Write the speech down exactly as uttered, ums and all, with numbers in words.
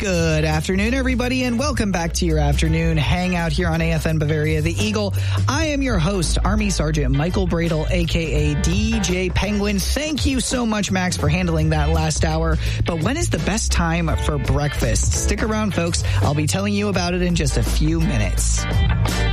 Good afternoon, everybody, and welcome back to your afternoon hangout here on A F N Bavaria, the Eagle. I am your host, Army Sergeant Michael Bradle, a k a. D J Penguin. Thank you so much, Max, for handling that last hour. But when is the best time for breakfast? Stick around, folks. I'll be telling you about it in just a few minutes.